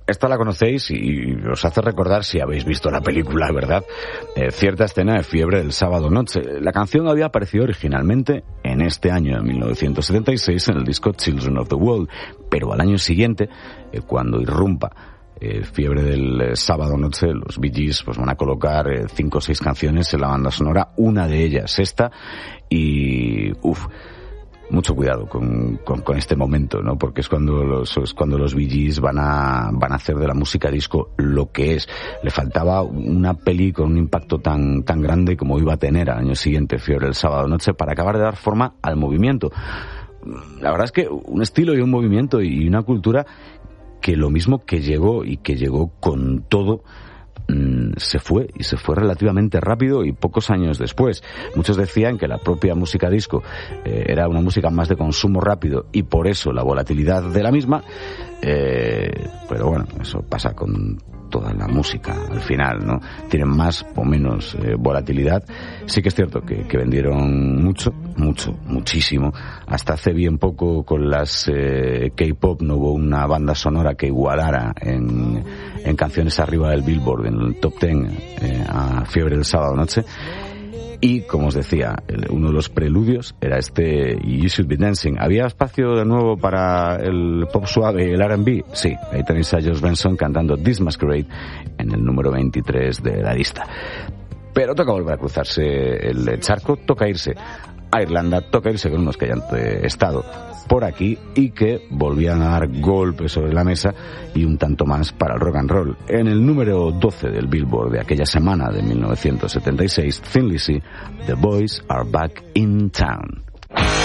esta la conocéis y os hace recordar, si habéis visto la película, ¿verdad? Cierta escena de Fiebre del sábado noche. La canción había aparecido originalmente en este año, en 1976, en el disco Children of the World, pero al año siguiente, cuando irrumpa Fiebre del sábado noche, los Bee Gees pues van a colocar 5 o 6 canciones en la banda sonora, una de ellas esta, y mucho cuidado con este momento, ¿no? Porque es cuando los Bee Gees van a hacer de la música disco lo que es. Le faltaba una peli con un impacto tan grande como iba a tener al año siguiente Fiebre del sábado noche para acabar de dar forma al movimiento. La verdad es que un estilo y un movimiento y una cultura que lo mismo que llegó con todo, se fue relativamente rápido y pocos años después. Muchos decían que la propia música disco era una música más de consumo rápido y por eso la volatilidad de la misma, pero bueno, eso pasa con toda la música al final, ¿no? Tienen más o menos volatilidad. Sí que es cierto que vendieron muchísimo. Hasta hace bien poco con las K-pop no hubo una banda sonora que igualara en canciones arriba del Billboard, en el top 10, a Fiebre del sábado noche. Y, como os decía, uno de los preludios era este You Should Be Dancing. ¿Había espacio de nuevo para el pop suave y el R&B? Sí, ahí tenéis a George Benson cantando This Masquerade en el número 23 de la lista. Pero toca volver a cruzarse el charco, toca irse a Irlanda, toca irse con unos que hayan estado por aquí y que volvían a dar golpes sobre la mesa y un tanto más para el rock and roll. En el número 12 del Billboard de aquella semana de 1976, Thin Lizzy, The Boys Are Back in Town.